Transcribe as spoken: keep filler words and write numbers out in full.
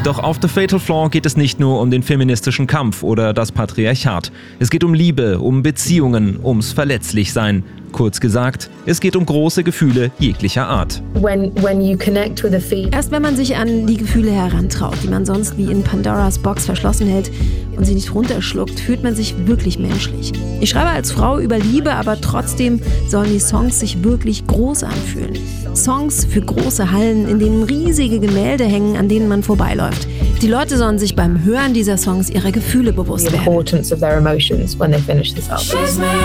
Doch auf The Fatal Flaw geht es nicht nur um den feministischen Kampf oder das Patriarchat. Es geht um Liebe, um Beziehungen, ums Verletzlichsein. Kurz gesagt, es geht um große Gefühle jeglicher Art. When, when you connect with a feel. Erst wenn man sich an die Gefühle herantraut, die man sonst wie in Pandoras Box verschlossen hält und sie nicht runterschluckt, fühlt man sich wirklich menschlich. Ich schreibe als Frau über Liebe, aber trotzdem sollen die Songs sich wirklich groß anfühlen. Songs für große Hallen, in denen riesige Gemälde hängen, an denen man vorbeiläuft. Die Leute sollen sich beim Hören dieser Songs ihrer Gefühle bewusst werden.